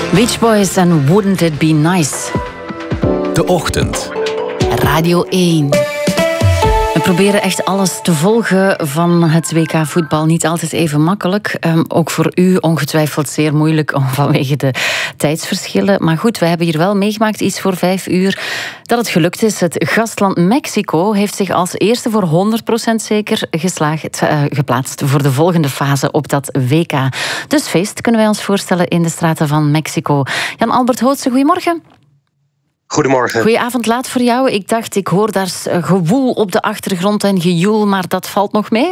Beach Boys en Wouldn't It Be Nice. De Ochtend. Radio 1. We proberen echt alles te volgen van het WK voetbal. Niet altijd even makkelijk. Ook voor u ongetwijfeld zeer moeilijk vanwege de tijdsverschillen. Maar goed, we hebben hier wel meegemaakt, iets voor 5 uur, dat het gelukt is. Het gastland Mexico heeft zich als eerste voor 100% zeker geplaatst voor de volgende fase op dat WK. Dus feest kunnen wij ons voorstellen in de straten van Mexico. Jan-Albert Hootse, goedemorgen. Goedemorgen. Goedenavond, laat voor jou. Ik dacht, ik hoor daar gewoel op de achtergrond en gejoel, maar dat valt nog mee?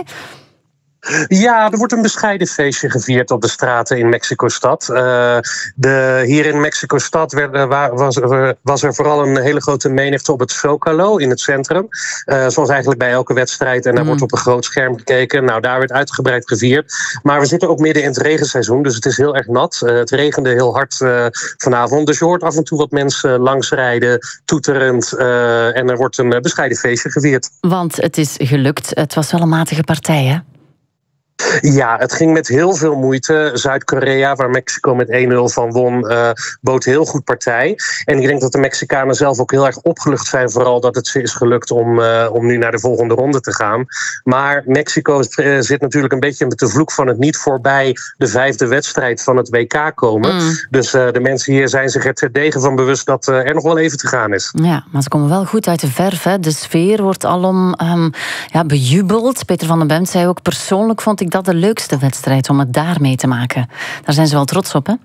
Ja, er wordt een bescheiden feestje gevierd op de straten in Mexico-stad. Hier in Mexico-stad was er vooral een hele grote menigte op het Zócalo in het centrum. Zoals eigenlijk bij elke wedstrijd. En daar wordt op een groot scherm gekeken. Nou, daar werd uitgebreid gevierd. Maar we zitten ook midden in het regenseizoen, dus het is heel erg nat. Het regende heel hard vanavond. Dus je hoort af en toe wat mensen langsrijden, toeterend. En er wordt een bescheiden feestje gevierd. Want het is gelukt. Het was wel een matige partij, hè? Ja, het ging met heel veel moeite. Zuid-Korea, waar Mexico met 1-0 van won, bood heel goed partij. En ik denk dat de Mexicanen zelf ook heel erg opgelucht zijn, vooral dat het ze is gelukt om nu naar de volgende ronde te gaan. Maar Mexico zit natuurlijk een beetje met de vloek van het niet voorbij de 5e wedstrijd van het WK komen. Dus de mensen hier zijn zich er terdege van bewust dat er nog wel even te gaan is. Ja, maar ze komen wel goed uit de verf, hè. De sfeer wordt alom bejubeld. Peter van den Bemt zei ook, persoonlijk vond ik dat de leukste wedstrijd om het daar mee te maken. Daar zijn ze wel trots op, hè?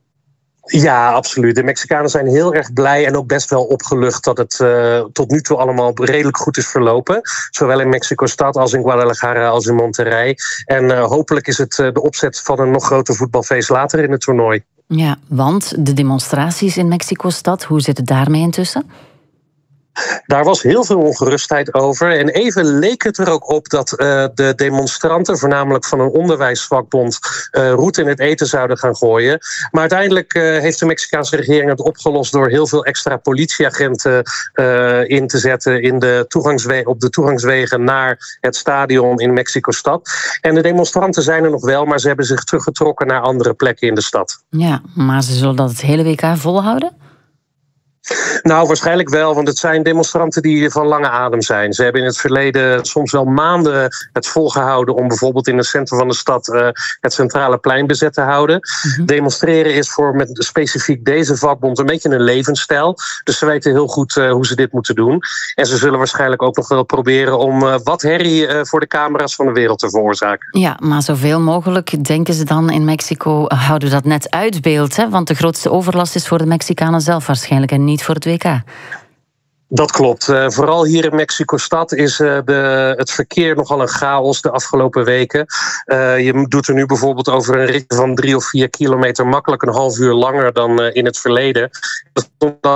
Ja, absoluut. De Mexicanen zijn heel erg blij en ook best wel opgelucht dat het tot nu toe allemaal redelijk goed is verlopen. Zowel in Mexico-stad als in Guadalajara als in Monterrey. En hopelijk is het de opzet van een nog groter voetbalfeest later in het toernooi. Ja, want de demonstraties in Mexico-stad, hoe zit het daarmee intussen? Daar was heel veel ongerustheid over. En even leek het er ook op dat de demonstranten, voornamelijk van een onderwijsvakbond, roet in het eten zouden gaan gooien. Maar uiteindelijk heeft de Mexicaanse regering het opgelost door heel veel extra politieagenten in te zetten op de toegangswegen naar het stadion in Mexico-stad. En de demonstranten zijn er nog wel, maar ze hebben zich teruggetrokken naar andere plekken in de stad. Ja, maar ze zullen dat het hele WK volhouden? Nou, waarschijnlijk wel, want het zijn demonstranten die van lange adem zijn. Ze hebben in het verleden soms wel maanden het volgehouden om bijvoorbeeld in het centrum van de stad het centrale plein bezet te houden. Demonstreren is met specifiek deze vakbond een beetje een levensstijl. Dus ze weten heel goed hoe ze dit moeten doen. En ze zullen waarschijnlijk ook nog wel proberen om wat herrie voor de camera's van de wereld te veroorzaken. Ja, maar zoveel mogelijk, denken ze dan in Mexico, houden we dat net uit beeld, hè? Want de grootste overlast is voor de Mexicanen zelf waarschijnlijk en niet voor het WK. Dat klopt. Vooral hier in Mexico-stad is het verkeer nogal een chaos de afgelopen weken. Je doet er nu bijvoorbeeld over een rit van 3 of 4 kilometer makkelijk een half uur langer dan in het verleden. Dat komt